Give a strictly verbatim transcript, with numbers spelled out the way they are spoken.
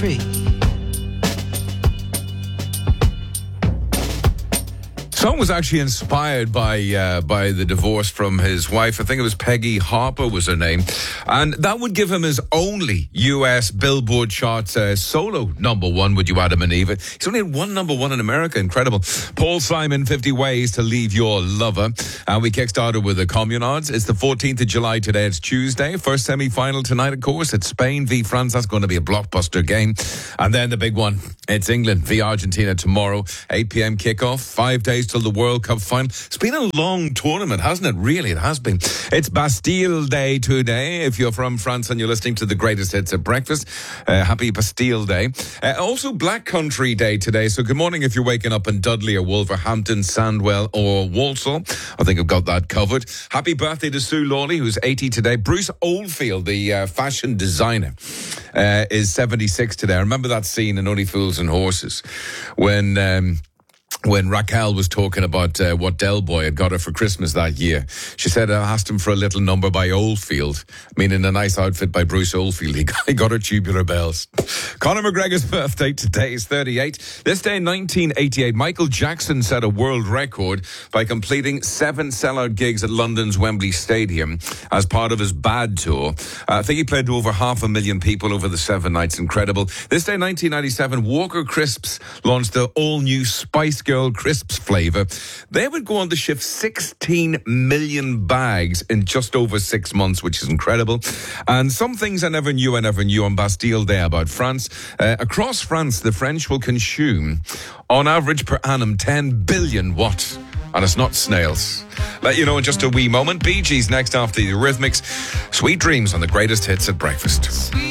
free. Song was actually inspired by uh, by the divorce from his wife. I think it was Peggy Harper was her name. And that would give him his only U S Billboard chart uh, solo number one, would you, Adam and Eve? He's only had one number one in America. Incredible. Paul Simon, fifty Ways to Leave Your Lover. And we kickstarted with the Communards. It's the fourteenth of July today. It's Tuesday. First semi-final tonight, of course. It's Spain v France. That's going to be a blockbuster game. And then the big one. It's England v Argentina tomorrow. eight p.m. kickoff. Five days till the World Cup final. It's been a long tournament, hasn't it? Really, it has been. It's Bastille Day today. If you're from France and you're listening to the greatest hits at breakfast, uh, happy Bastille Day. Uh, also Black Country Day today. So good morning if you're waking up in Dudley or Wolverhampton, Sandwell or Walsall. I think I've got that covered. Happy birthday to Sue Lawley, who's eighty today. Bruce Oldfield, the uh, fashion designer, uh, is seventy-six today. I remember that scene in Only Fools and Horses when... Um, When Raquel was talking about uh, what Del Boy had got her for Christmas that year, she said, I asked him for a little number by Oldfield, meaning a nice outfit by Bruce Oldfield. He got, he got her Tubular Bells. Conor McGregor's birthday today is thirty-eight. This day in nineteen eighty-eight, Michael Jackson set a world record by completing seven sellout gigs at London's Wembley Stadium as part of his Bad tour. Uh, I think he played to over half a million people over the seven nights. Incredible. This day in nineteen ninety-seven, Walker Crisps launched the all-new Spice Girl Crisps flavour. They would go on to ship sixteen million bags in just over six months, which is incredible. And some things I never knew, I never knew on Bastille Day about France. Uh, across France, the French will consume, on average per annum, ten billion watts. And it's not snails. Let you know in just a wee moment. Bee Gees next after the Eurythmics. Sweet dreams on the greatest hits at breakfast.